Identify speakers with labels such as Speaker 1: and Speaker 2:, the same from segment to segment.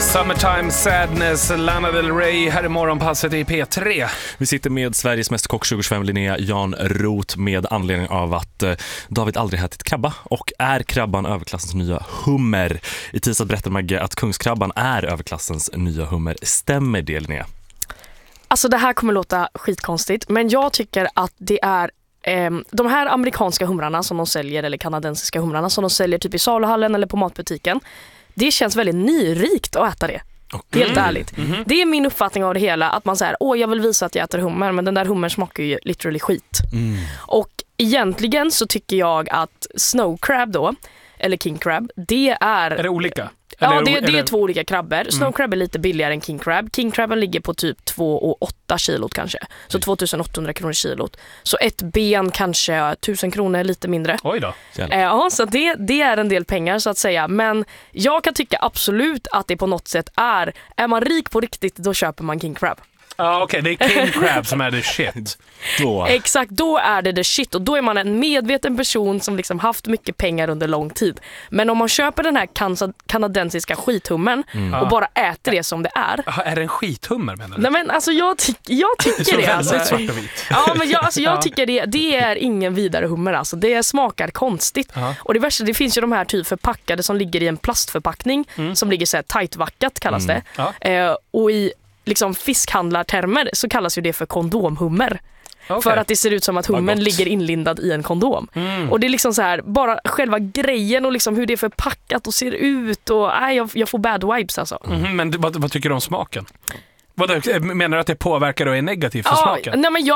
Speaker 1: Summertime Sadness, Lana Del Rey här i morgonpasset i P3.
Speaker 2: Vi sitter med Sveriges Mästerkock 2025 Linnea Jan Roth med anledning av att David aldrig ätit krabba och är krabban överklassens nya hummer. I tisdag berättade Magge att kungskrabban är överklassens nya hummer. Stämmer det, Linnea?
Speaker 3: Alltså det här kommer låta skitkonstigt, men jag tycker att det är de här amerikanska humrarna som de säljer, eller kanadensiska humrarna som de säljer typ i saluhallen eller på matbutiken. Det känns väldigt nyrikt att äta det. Helt ärligt. Det är min uppfattning av det hela, att man säger, jag vill visa att jag äter hummer, men den där hummer smakar ju literally skit. Och egentligen så tycker jag att snow crab då, eller king crab, det är...
Speaker 1: Är det olika?
Speaker 3: Ja, det är två olika krabbor. Snow crab är lite billigare än king crab. King crabben ligger på typ 2,8 kilot kanske. Så 2800 kronor kilot. Så ett ben kanske 1000 kronor, lite mindre.
Speaker 1: Oj då.
Speaker 3: Ja, så det är en del pengar så att säga. Men jag kan tycka absolut att det på något sätt är man rik på riktigt, då köper man king crab.
Speaker 1: Ja, okej, det är king crab som är the shit.
Speaker 3: Exakt, då är det the shit. Och då är man en medveten person som liksom haft mycket pengar under lång tid. Men om man köper den här kanadensiska skithummen och bara äter det som det är.
Speaker 1: Är det en skithummer, menar du?
Speaker 3: Nej, men alltså jag tycker det. Alltså.
Speaker 1: Svart och vit.
Speaker 3: Ja, men jag tycker det är ingen vidare hummer. Alltså. Det smakar konstigt. Och det värsta, det finns ju de här typ förpackade som ligger i en plastförpackning som ligger så här tightwackat kallas det. Och i liksom fiskhandlartermer så kallas ju det för kondomhummer. Okay. För att det ser ut som att hummen ligger inlindad i en kondom. Och det är liksom så här, bara själva grejen och liksom hur det är förpackat och ser ut och jag får bad vibes alltså.
Speaker 1: Men vad tycker du om smaken? Menar du att det påverkar och är negativt för smaken?
Speaker 3: Nej, men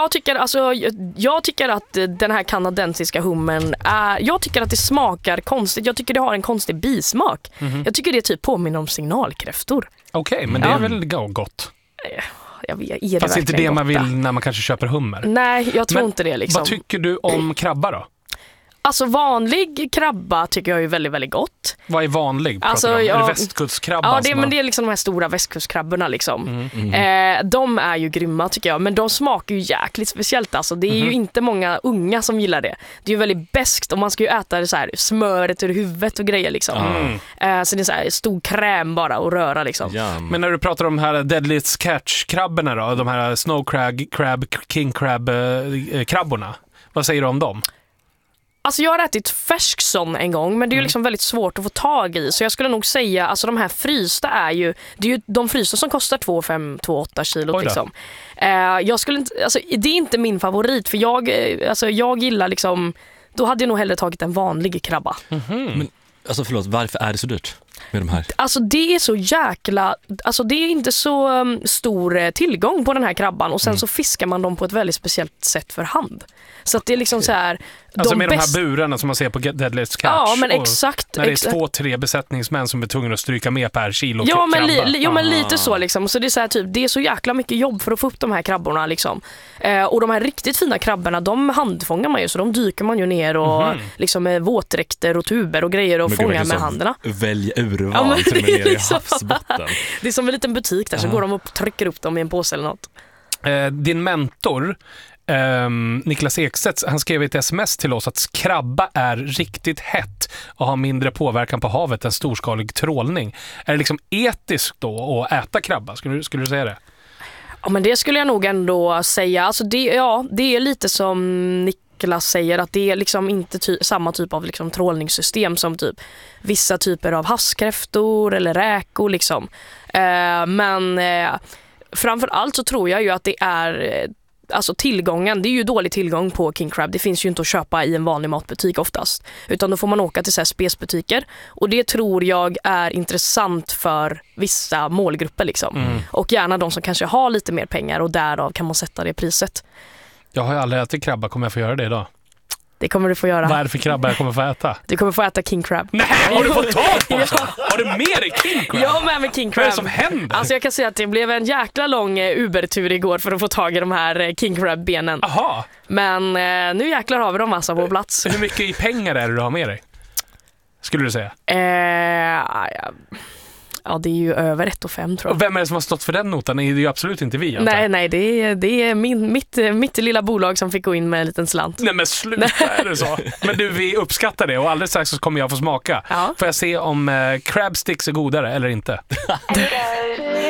Speaker 3: jag tycker att den här kanadensiska hummen jag tycker att det smakar konstigt. Jag tycker det har en konstig bismak. Jag tycker det typ påminner om signalkräftor.
Speaker 1: Okej, men det är väl gott?
Speaker 3: Jag vet,
Speaker 1: fast inte det man vill när man kanske köper hummer.
Speaker 3: Nej, jag tror inte det liksom.
Speaker 1: Vad tycker du om krabba då?
Speaker 3: Alltså vanlig krabba tycker jag är väldigt, väldigt gott.
Speaker 1: Vad är vanlig? Är det västkustkrabba?
Speaker 3: Ja, men det är liksom de här stora västkustkrabborna liksom. De är ju grymma tycker jag, men de smakar ju jäkligt speciellt alltså. Det är ju inte många unga som gillar det. Det är ju väldigt beskt och man ska ju äta det så här, smöret ur huvudet och grejer liksom. Så det är så här stor kräm bara och röra liksom.
Speaker 1: Men när du pratar om de här Deadliest Catch-krabborna då, de här snow crab, king crab krabborna, vad säger du om dem?
Speaker 3: Alltså jag har ätit färsk sån en gång, men det är ju liksom väldigt svårt att få tag i. Så jag skulle nog säga, alltså de här frysta det är ju de frysta som kostar 2,5-2,8 kilot liksom. Jag skulle inte, alltså det är inte min favorit, för jag gillar liksom, då hade jag nog hellre tagit en vanlig krabba.
Speaker 2: Men alltså förlåt, varför är det så dyrt med de här? Alltså
Speaker 3: det är så det är inte så stor tillgång på den här krabban, och sen så fiskar man dem på ett väldigt speciellt sätt för hand. Så att det är liksom så här,
Speaker 1: alltså med de här burarna som man ser på Deadliest Catch.
Speaker 3: Ja, men exakt.
Speaker 1: När det är 2-3 besättningsmän som är tvungna att stryka med per kilo
Speaker 3: krabba. Men lite så liksom. Så det är så här, typ, det är så jäkla mycket jobb för att få upp de här krabborna liksom. Och de här riktigt fina krabborna, de handfångar man ju, så de dyker man ju ner och liksom med våtdräkter och tuber och grejer och fångar med händerna.
Speaker 2: Välj urval till och med ner i havsbotten.
Speaker 3: Det är som en liten butik där, så går de och trycker upp dem i en påse eller något.
Speaker 1: Din mentor Niklas Ekstedt, han skrev ett sms till oss att krabba är riktigt hett och har mindre påverkan på havet än storskalig trålning. Är det liksom etiskt då att äta krabba? Skulle du säga det?
Speaker 3: Ja, men det skulle jag nog ändå säga. Alltså det är lite som Niklas säger, att det är liksom inte samma typ av liksom trålningssystem som typ vissa typer av havskräftor eller räkor liksom. Men framför allt så tror jag ju att det är alltså tillgången, det är ju dålig tillgång på king crab. Det finns ju inte att köpa i en vanlig matbutik oftast, utan då får man åka till så här spesbutiker, och det tror jag är intressant för vissa målgrupper liksom. Och gärna de som kanske har lite mer pengar, och därav kan man sätta det priset. Jag
Speaker 1: har ju aldrig ätit krabba, kommer jag få göra det idag?
Speaker 3: Det kommer du få göra.
Speaker 1: Vad är det för krabba jag kommer få äta?
Speaker 3: Du kommer få äta king crab.
Speaker 1: Nej, har du fått tag på det? Har du med dig king crab?
Speaker 3: Jag har med mig king crab.
Speaker 1: Vad är det som händer?
Speaker 3: Alltså jag kan säga att det blev en jäkla lång Uber-tur igår för att få tag i de här king crab-benen.
Speaker 1: Aha.
Speaker 3: Men nu jäklar har vi dem alltså på plats.
Speaker 1: Hur mycket i pengar är det du har med dig? Skulle du säga?
Speaker 3: Ja, det är ju över 1,5 tror jag.
Speaker 1: Och vem är det som har stått för den notan? Det är ju absolut inte vi.
Speaker 3: Nej, det är mitt lilla bolag som fick gå in med en liten slant.
Speaker 1: Nej men sluta, är det så? Men du, vi uppskattar det och alldeles strax så kommer jag få smaka.
Speaker 3: Ja.
Speaker 1: Får jag se om crab sticks är godare eller inte?